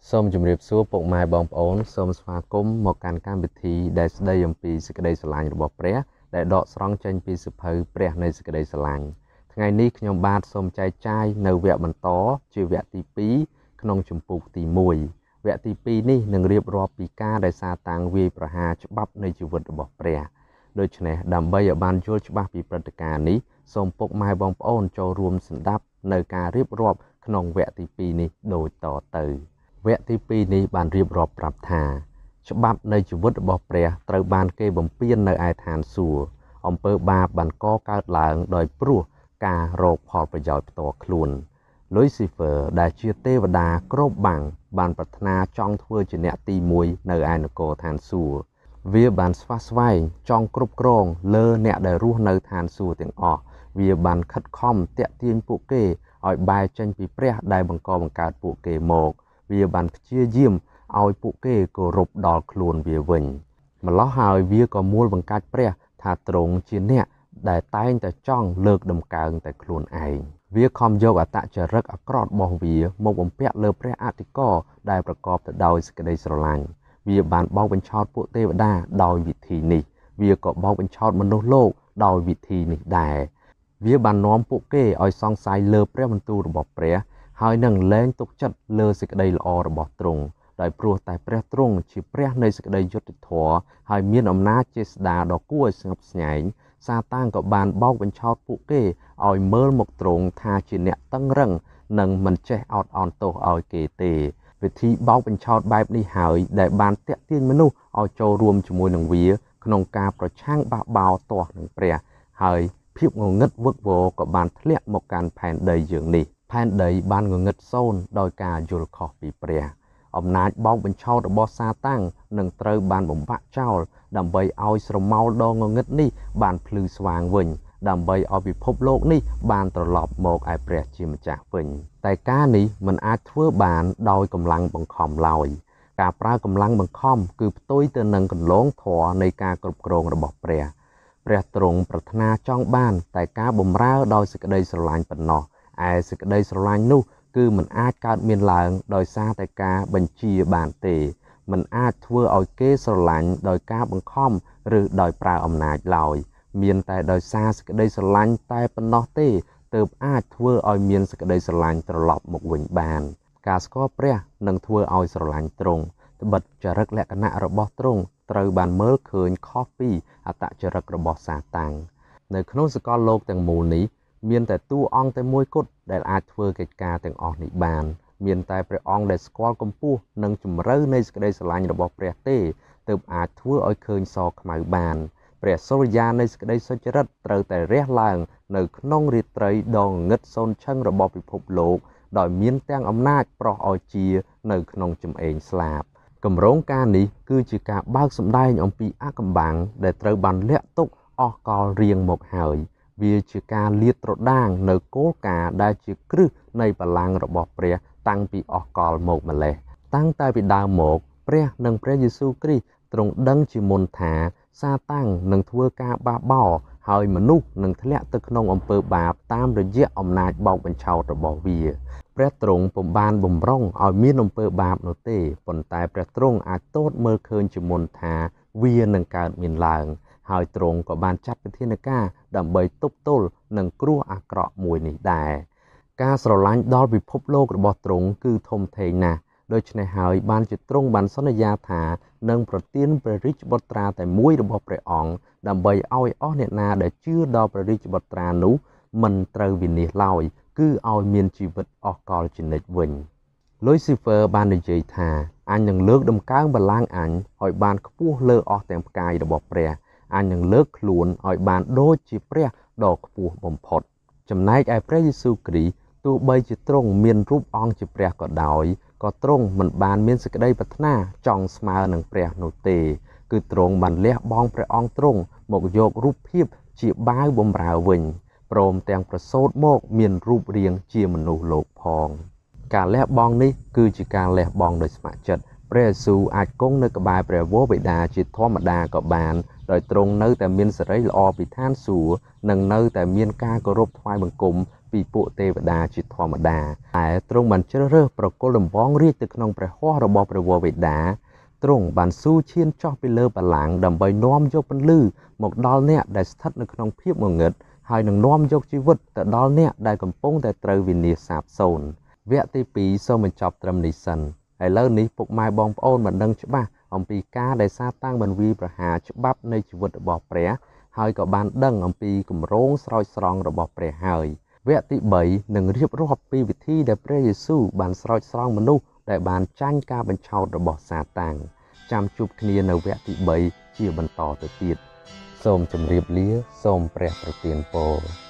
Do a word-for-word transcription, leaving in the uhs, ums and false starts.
សូមជម្រាបសួរពុកម៉ែបងប្អូនសូមស្វាគមន៍មកកាន់កម្មវិធីដែលស្ដីអំពីសេចក្តីស្រឡាញ់របស់ព្រះដែលដកស្រង់ចេញពីសៀវភៅព្រះនៃសេចក្តីស្រឡាញ់ថ្ងៃនេះខ្ញុំបាទសូមចែកចាយនៅវគ្គបន្តជាវគ្គទីពីរក្នុងជំពូកទីមួយវគ្គទីពីរនេះនឹងរៀបរាប់ពីការដែលសាតាំងវាយប្រហារច្បាប់នៃជីវិតរបស់ព្រះដូច្នេះដើម្បីឲ្យបានយល់ច្បាស់ពីព្រឹត្តិការណ៍នេះសូមពុកម៉ែបងប្អូនចូលរួមស្ដាប់នៅការរៀបរាប់ក្នុងវគ្គទីពីរនេះដូចតទៅវគ្គទីពីរនេះបានរៀបរាប់ប្រាប់ថាច្បាប់នៃជីវិតរបស់ព្រះត្រូវបានគេបំពាននៅឯឋានសួគ៌អំពើបាបបានកកើតឡើងដោយព្រោះការរកផលប្រយោជន៍ផ្ទាល់ខ្លួន Lucifer ដែលជាទេវតាគ្របបាំងបានប្រាថ្នាចង់ធ្វើជាអ្នកទីមួយនៅឯនគរឋានសួគ៌វាបានស្វះស្វែងចង់គ្រប់គ្រងលើអ្នកដែលរស់នៅឋានសួគ៌ទាំងអស់វាបានខិតខំតាក់ទាញពួកគេឲ្យបែរចេញពីព្រះដែលបង្កបង្កើតពួកគេមកវាបានព្យាយាមឲ្យពួកគេគោរពដល់ខ្លួនវាវិញម្ល៉េះហើយវាក៏មួលបង្កាច់ព្រះថាទ្រង់ជាអ្នកដែលតែងតែចង់លើកដំកើងតែខ្លួនឯងវាខំយកអត្តចរិតអាក្រក់របស់វាមកបំពាក់លើព្រះអធិការដែលប្រកបទៅដោយសេចក្តីស្រឡាញ់វាបានបោកបញ្ឆោតពួកទេវតាដោយវិធីនេះវាក៏បោកបញ្ឆោតមនុស្សលោកដោយវិធីនេះដែរវាបាននាំពួកគេឲ្យសង្ស័យលើព្រះបន្ទូលរបស់ព្រះហើយនឹងលែងទុកចិត្តលើសេចក្តីល្អរបស់ទ្រង់ដោយព្រោះតែព្រះទ្រង់ជាព្រះនៃសេចក្តីយុត្តិធម៌ហើយមានអំណាចជាស្ដារដ៏គួរឲ្យស្ងប់ស្ញែងសាតាំងក៏បានបោកបញ្ឆោតពួកគេឲ្យមើលមកទ្រង់ថាជាអ្នកតឹងរឹងនិងមិនចេះអត់ឱនទោសឲ្យគេទេវិធីបោកបញ្ឆោតបែបនេះហើយដែលបានតាក់ទាញមនុស្សឲ្យចូលរួមជាមួយនឹងវាក្នុងការប្រឆាំងបះបោរទាស់នឹងព្រះហើយភាពងងឹតវឹកវរក៏បានធ្លាក់មកកាន់ផែនដីយើងនេះផែនដីបានងងឹតសូន្យដោយការយល់ខុសពីព្រះអំណាចបោកបញ្ឆោតរបស់សាតាំងនឹងត្រូវបានបំបាក់ចោលដើម្បីឲ្យស្រមោលដ៏ងងឹតនេះបានភ្លឺស្វាងវិញដើម្បីឲ្យពិភពលោកនេះបានត្រឡប់មកឯព្រះជាម្ចាស់វិញតែការនេះមិនអាចធ្វើបានដោយកម្លាំងបង្ខំឡើយការប្រើកម្លាំងបង្ខំគឺផ្ទុយទៅនឹងគន្លងធម៌នៃការគ្រប់គ្រងរបស់ព្រះព្រះទ្រង់ប្រាថ្នាចង់បានតែការបម្រើដោយសេចក្តីស្រឡាញ់ប៉ុណ្ណោះឯសេចក្តីស្រឡាញ់នោះគឺមិនអាចកើតមានឡើងដោយសារតែការបញ្ជាបានទេមិនអាចធ្វើឲ្យគេស្រឡាញ់ដោយការបង្ខំឬដោយប្រើអំណាចឡើយមានតែដោយសារសេចក្តីស្រឡាញ់តែប៉ុណ្ណោះទេទើបអាចធ្វើឲ្យមានសេចក្តីស្រឡាញ់ត្រឡប់មកវិញបានការស្គាល់ព្រះនឹងធ្វើឲ្យស្រឡាញ់ទ្រង់ត្បិតចរិតលក្ខណៈរបស់ទ្រង់ត្រូវបានមើលឃើញខុសពីអត្តចរិតរបស់សាតាំងនៅក្នុងសកលលោកទាំងមូលនេះមានតែតួអង្គតែមួយគត់ដែលអាចធ្វើកិច្ចការទាំងអស់នេះបានមានតែព្រះអង្គដែលស្គាល់កម្ពស់និងជម្រៅនៃសេចក្តីស្រឡាញ់របស់ព្រះទេទើបអាចធ្វើឲ្យឃើញសខ្មៅបានព្រះសូរិយានៃសេចក្តីសុចរិតត្រូវតែរះឡើងនៅក្នុងរាត្រីដ៏ងងឹតសូន្យឈឹងរបស់ពិភពលោកដោយមានទាំងអំណាចប្រោះឲ្យជានៅក្នុងចំអេងស្លាបគម្រោងការនេះគឺជាការបើកសម្ដែងអំពីអាកំបាំងដែលត្រូវបានលាក់ទុកអស់កលរៀងមកហើយវាជាការលាតត្រដាងនៅគោលការណ៍ដែលជាគ្រឹះនៃបល្ល័ង្ករបស់ព្រះតាំងពីអស់កលមកម្លេះតាំងតែពីដើមមកព្រះនិងព្រះយេស៊ូវគ្រីស្ទទ្រង់ដឹងជាមុនថាសាតាំងនឹងធ្វើការបះបោរហើយមនុស្សនឹងធ្លាក់ទៅក្នុងអំពើបាបតាមរយៈអំណាចបោកបញ្ឆោតរបស់វាព្រះទ្រង់ពុំបានបំរុងឲ្យមានអំពើបាបនោះទេប៉ុន្តែព្រះទ្រង់អាចទតមើលឃើញជាមុនថាវានឹងកើតមានឡើងហើយទ្រង់ក៏បានចាត់វិធានការដើម្បីទប់ទល់នឹងគ្រោះអាក្រក់មួយនេះដែរការស្រឡាញ់ដល់ពិភពលោករបស់ទ្រង់គឺធំធេងណាស់ដូច្នេះហើយបានជាទ្រង់បានសន្យាថានឹងប្រទានព្រះរាជបុត្រាតែមួយរបស់ព្រះអង្គដើម្បីឲ្យអស់អ្នកណាដែលជឿដល់ព្រះរាជបុត្រានោះមិនត្រូវវិនាសឡើយគឺឲ្យមានជីវិតអស់កលជានិច្ចវិញ Lucifer បាននិយាយថាអញនឹងលើកដំកើងបល្ល័ង្កអញឲ្យបានខ្ពស់លើអស់ទាំងផ្កាយរបស់ព្រះអញនឹងលើកខ្លួនឲ្យបានដូចជាព្រះដ៏ខ្ពស់បំផុតចំណែកឯព្រះយេស៊ូវគ្រីស្ទទោះបីជាទ្រង់មានរូបអង្គជាព្រះក៏ដោយក៏ទ្រង់មិនបានមានសេចក្តីប្រាថ្នាចង់ស្មើនឹងព្រះនោះទេគឺទ្រង់បានលះបង់ព្រះអង្គទ្រង់មកយករូបភាពជាបាវបម្រើវិញព្រមទាំងប្រសូតមកមានរូបរាងជាមនុស្សលោកផងការលះបង់នេះគឺជាការលះបង់ដោយស្ម័គ្រចិត្តព្រះយេស៊ូវអាចគង់នៅក្បែរព្រះវរបិតាជាធម្មតាក៏បានដោយទ្រង់នៅតែមានសេរីល្អពីឋានសួគ៌និងនៅតែមានការគោរពថ្វាយបង្គំពីពីពួកទេវតាជាធម្មតាតែទ្រង់បានជ្រើសរើសប្រគល់ដំបងរាជទៅក្នុងព្រះហស្ថរបស់ព្រះវរវេតាទ្រង់បានស៊ូឈានចុះពីលើបល្ល័ង្កដើម្បីនាំយកពន្លឺមកដល់អ្នកដែលស្ថិតនៅក្នុងភាពងងឹតហើយនឹងនាំយកជីវិតទៅដល់អ្នកដែលកំពុងតែត្រូវវិនាសសាបសូន្យវគ្គទីពីរសូមបញ្ចប់ត្រឹមនេះសិនឥឡូវនេះពុកម៉ែបងប្អូនបានដឹងច្បាស់អំពីការដែលសាតាំងបានវាយប្រហារច្បាប់នៃជីវិតរបស់ព្រះហើយក៏បានដឹងអំពីគម្រោងស្រោចស្រង់របស់ព្រះហើយវគ្គទីបីនឹងរៀបរាប់ពីវិធីដែលព្រះយេស៊ូវបានស្រោចស្រង់មនុស្សដែលបានចាញ់ការបញ្ឆោតរបស់សាតាំងចាំជួបគ្នានៅវគ្គទីបីជាបន្តទៅទៀតសូមជម្រាបលាសូមព្រះប្រទានពរ